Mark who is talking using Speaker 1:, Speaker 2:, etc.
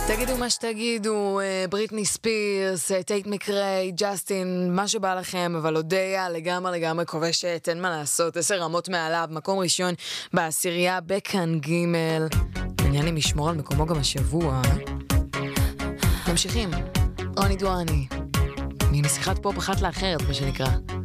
Speaker 1: תגידו מה שתגידו, בריטני ספירס, טייט מקריי, ג'סטין, מה שבא לכם, אבל אודיה לגמרי כובשת, אין מה לעשות, 10 רמות מעליו, מקום ראשון בעשירייה בכאן ג'. מעניין אם ישמור על מקומו גם השבוע. ממשיכים, רוני דואני, מנסיכת פופ אחת לאחרת, מה שנקרא.